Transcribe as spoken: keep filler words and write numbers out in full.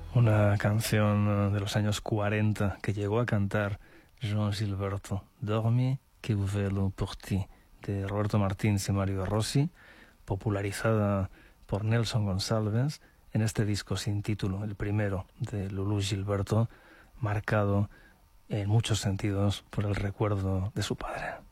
Una canción de los años cuarenta que llegó a cantar Joan Gilberto, Dormi que velo por ti, de Roberto Martins y Mario Rossi, popularizada por Nelson González en este disco sin título, el primero de Lulú Gilberto, marcado en muchos sentidos por el recuerdo de su padre.